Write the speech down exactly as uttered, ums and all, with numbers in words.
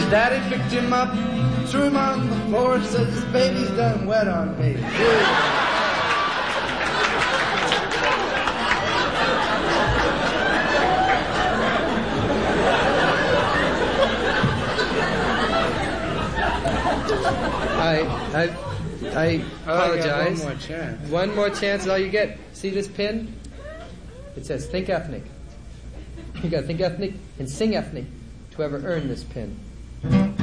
daddy picked him up, threw him on the floor, said his baby's done wet on me. I, I, I apologize. Oh, one more chance. One more chance is all you get. See this pin? It says think ethnic. You gotta think ethnic and sing ethnic to ever earn this pin.